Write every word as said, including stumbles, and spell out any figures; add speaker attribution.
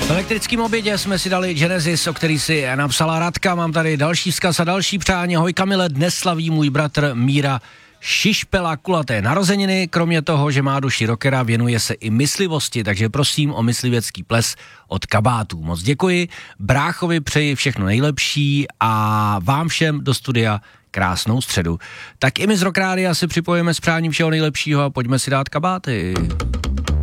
Speaker 1: V elektrickém obědě jsme si dali Genesis, o který si napsala Radka. Mám tady další vzkaz a další přání. Ahoj Kamile, dnes slaví můj bratr Míra Šišpela kulaté narozeniny. Kromě toho, že má duši rockera, věnuje se i myslivosti, takže prosím o myslivecký ples od kabátů. Moc děkuji. Bráchovi přeji všechno nejlepší a vám všem do studia krásnou středu. Tak i my z Rock Rádia si připojíme s přáním všeho nejlepšího a pojďme si dát kabáty.